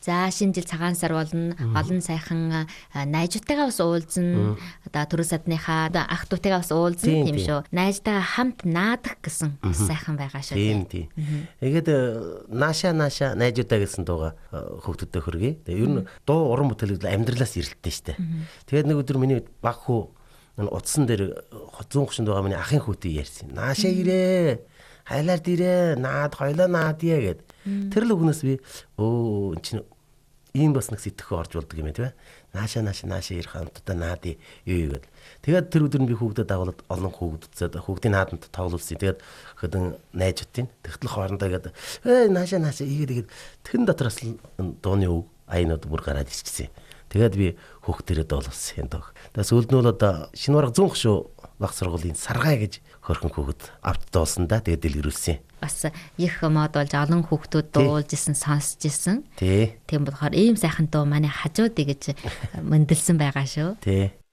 За шинэ жил цагаан сар болно. Олон сайхан найзуудтайгаа бас уулзна. Одоо төрөө садныхаа ах дүүтэйгээ бас уулзна тийм шүү. Найзтайгаа хамт наадах гэсэн сайхан байгаа шүү. Тийм. Тэгээд нааша найзуудаа гэсэн дууга хүүхдүүдэд хөргөе. Тэгээ ер нь дуу уран бүтээл амьдралаас ирэлттэй штэ. Тэгээд нэг өдөр миний баг хүү утсан дээр зүүн гушинд байгаа миний ахын хүүтэй ярьсан. Нааша ирээ. Хайлаар дирээ. Наад хоёлоо наадъя гэд. Тэр л өгнөөс би энэ чинь ийм бас нэг сэтгэх орж болдог юм ээ, тийм ээ. Нааша ирэх хамтдаа наад юу гэвэл. Тэгээд тэр өдөр нь би хүүхдэд дагуулад олон хүүхдүүд хүүхдийн нааданд тоглуулсан. Тэгээд хөдөн найзуудын тэгтэл хоорондоо гээд нааша ийгээд тэрэн дотроос л дууны үг айнууд бүр гараад ирчихсэн. Тэгээд би хүүхдэрээ доолуулсан юм дог. Тэгээд сүүлд нь бол одоо шинэ бараг 100 шүү баг сургуулийн Саргай гэж хөрхөн хүүхэд авт дуулсан да. Тэгээд дэлгэрүүлсэн. Бас их мод болж олон хүүхдүүд дуулж исэн сонсч исэн. Тийм болохоор ийм сайхан дуу манай хажууд гэж мөндөлсөн байгаа шүү. Тий.